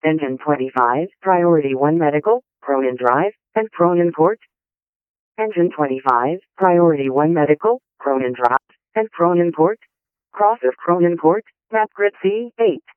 Engine 25, Priority 1 Medical, Cronin Drive, and Cronin Court. Engine 25, Priority 1 Medical, Cronin Drive, and Cronin Court. Cross of Cronin Court, map grid C8.